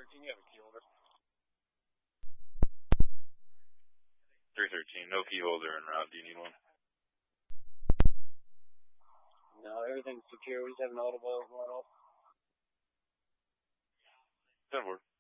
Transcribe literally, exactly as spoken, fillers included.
thirteen, you have a key holder. three thirteen, no key holder en route. Do you need one? No, everything's secure. We just have an audible one up. ten four.